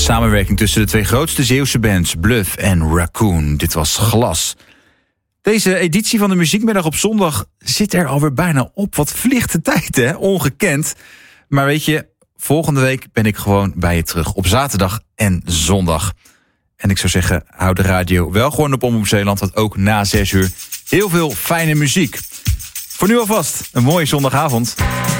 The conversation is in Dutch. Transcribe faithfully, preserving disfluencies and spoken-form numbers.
samenwerking tussen de twee grootste Zeeuwse bands, Bluff en Raccoon. Dit was Glas. Deze editie van de Muziekmiddag op zondag zit er alweer bijna op. Wat vliegt de tijd, hè? Ongekend. Maar weet je, volgende week ben ik gewoon bij je terug. Op zaterdag en zondag. En ik zou zeggen, hou de radio wel gewoon op Omroep Zeeland. Want ook na zes uur heel veel fijne muziek. Voor nu alvast een mooie zondagavond.